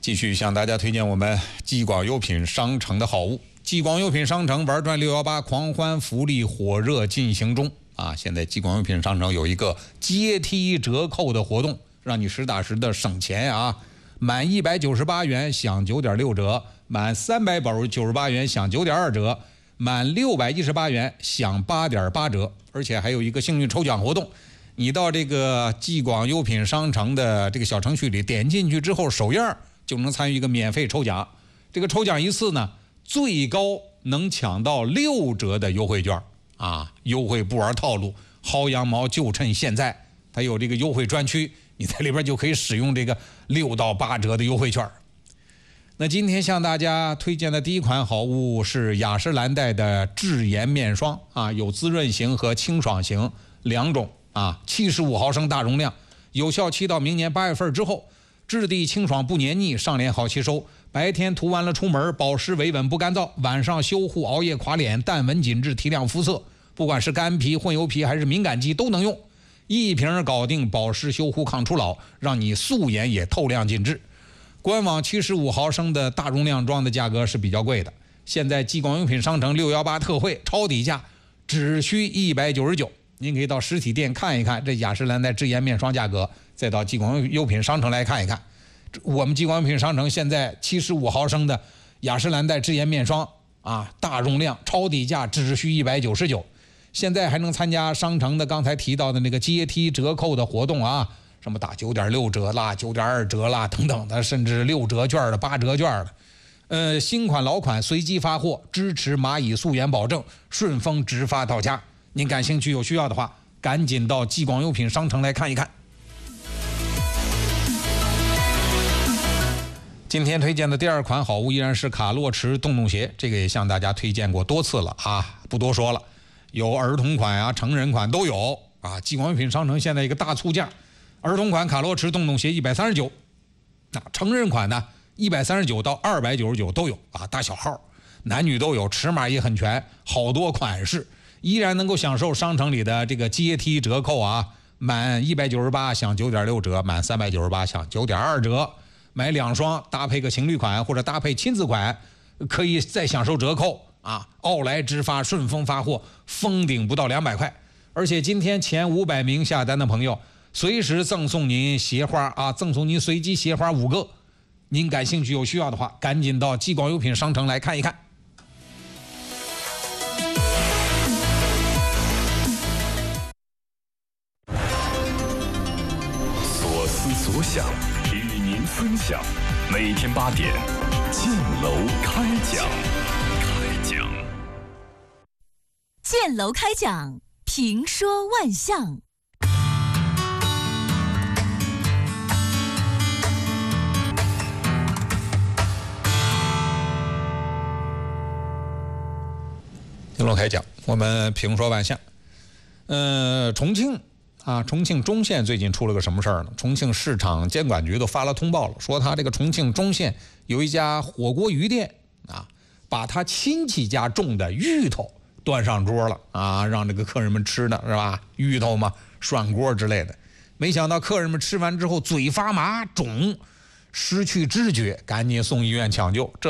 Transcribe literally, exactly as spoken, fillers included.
继续向大家推荐我们激广优品商城的好物。激广优品商城玩转六一八狂欢福利火热进行中啊！现在激广优品商城有一个阶梯折扣的活动，让你实打实的省钱啊！满一百九十八元享九点六折，满三百九十八元享九点二折，满六百一十八元享八点八折，而且还有一个幸运抽奖活动。你到这个激广优品商城的这个小程序里点进去之后，首页就能参与一个免费抽奖。这个抽奖一次呢，最高能抢到六折的优惠券啊！优惠不玩套路，薅羊毛就趁现在，它有这个优惠专区，你在里边就可以使用这个六到八折的优惠券。那今天向大家推荐的第一款好物是雅诗兰黛的智颜面霜啊，有滋润型和清爽型两种啊，七十五毫升大容量，有效期到明年八月份之后。质地清爽不黏腻，上脸好吸收。白天涂完了出门，保湿维稳不干燥；晚上修护熬夜垮脸，淡纹紧致提亮肤色。不管是干皮、混油皮还是敏感肌都能用，一瓶搞定保湿修护抗初老，让你素颜也透亮紧致。官网七十五毫升的大容量装的价格是比较贵的，现在激广优品商城六一八特惠超底价，只需一百九十九。您可以到实体店看一看这雅诗兰黛智颜面霜价格，再到激广优品商城来看一看。我们激广优品商城现在七十五毫升的雅诗兰黛智颜面霜啊，大容量超底价只需一百九十九。现在还能参加商城的刚才提到的那个阶梯折扣的活动啊，什么打九点六折啦、九点二折啦等等的，甚至六折券的、八折券的。呃，新款老款随机发货，支持蚂蚁素颜保证，顺丰直发到家。您感兴趣有需要的话，赶紧到激广优品商城来看一看。今天推荐的第二款好物依然是卡洛驰洞洞鞋，这个也向大家推荐过多次了啊，不多说了。有儿童款啊、成人款都有啊。激广优品商城现在一个大促价，儿童款卡洛驰洞洞鞋一百三十九，那成人款呢一百三十九到二百九十九都有啊，大小号，男女都有，尺码也很全，好多款式。依然能够享受商城里的这个阶梯折扣啊，满一百九十八享九点六折，满三百九十八享九点二折，买两双搭配个情侣款或者搭配亲子款，可以再享受折扣啊！奥莱直发，顺丰发货，封顶不到两百块，而且今天前五百名下单的朋友，随时赠送您鞋花啊，赠送您随机鞋花五个。您感兴趣有需要的话，赶紧到激广优品商城来看一看。 所想与您分享，每天八点，建楼开讲。开讲， 建楼开讲，评说万象。 建楼开讲，我们评说万象。呃，重庆。啊，重庆中县最近出了个什么事儿呢？重庆市场监管局都发了通报了，说他这个重庆中县有一家火锅鱼店啊，把他亲戚家种的芋头端上桌了啊，让这个客人们吃呢，是吧？芋头嘛，涮锅之类的。没想到客人们吃完之后嘴发麻、肿，失去知觉，赶紧送医院抢救。这